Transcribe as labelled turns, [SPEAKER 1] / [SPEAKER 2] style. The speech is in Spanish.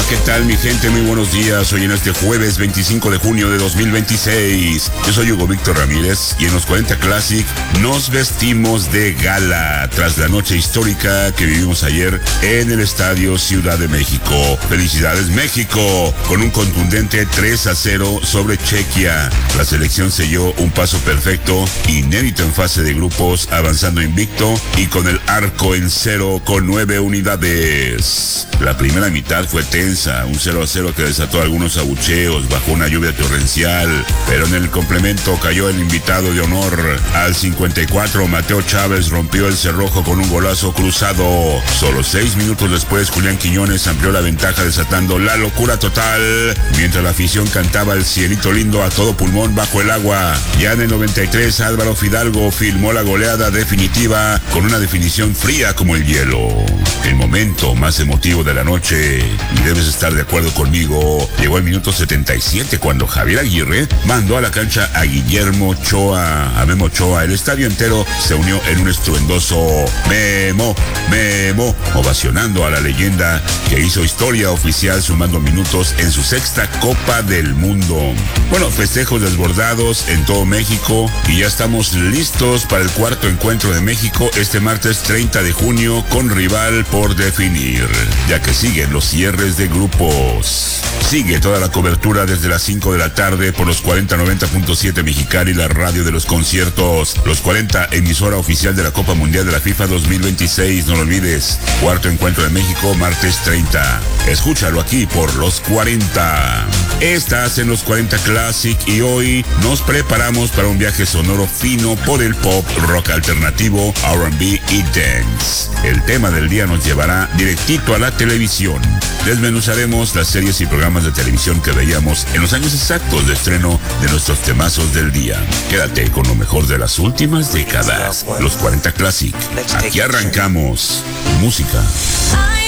[SPEAKER 1] ¿Qué tal mi gente? Muy buenos días. Hoy en este jueves 25 de junio de 2026. Yo soy Hugo Víctor Ramírez y en los 40 Classic nos vestimos de gala tras la noche histórica que vivimos ayer en el Estadio Ciudad de México. ¡Felicidades México! Con un contundente 3-0 sobre Chequia. La selección selló un paso perfecto, inédito en fase de grupos, avanzando invicto y con el arco en cero con 9 unidades. La primera mitad fue tensa, un 0-0 que desató algunos abucheos bajo una lluvia torrencial, pero en el complemento cayó el invitado de honor. Al 54, Mateo Chávez rompió el cerrojo con un golazo cruzado. Solo 6 minutos después, Julián Quiñones amplió la ventaja desatando la locura total, mientras la afición cantaba el cielito lindo a todo pulmón bajo el agua. Ya en el 93, Álvaro Fidalgo filmó la goleada definitiva con una definición fría como el hielo. El momento más emotivo de la noche, y debes estar de acuerdo conmigo, llegó al minuto 77 cuando Javier Aguirre mandó a la cancha a Guillermo Ochoa, a Memo Ochoa. El estadio entero se unió en un estruendoso Memo, Memo, ovacionando a la leyenda que hizo historia oficial sumando minutos en su sexta Copa del Mundo. Bueno, festejos desbordados en todo México y ya estamos listos para el cuarto encuentro de México este martes 30 de junio con rival por definir, ya que siguen los cierres de grupos. Sigue toda la cobertura desde las 5 de la tarde por los 4090.7 Mexicali, la radio de los conciertos. Los 40, emisora oficial de la Copa Mundial de la FIFA 2026. No lo olvides, cuarto encuentro de México, martes 30. Escúchalo aquí por los 40. Estás en los 40 Classic y hoy nos preparamos para un viaje sonoro fino por el pop, rock alternativo, R&B y dance. El tema del día nos llevará directito a la televisión. Desmenuzaremos las series y programas de televisión que veíamos en los años exactos de estreno de nuestros temazos del día. Quédate con lo mejor de las últimas décadas. Los 40 Classic. Aquí arrancamos. Música.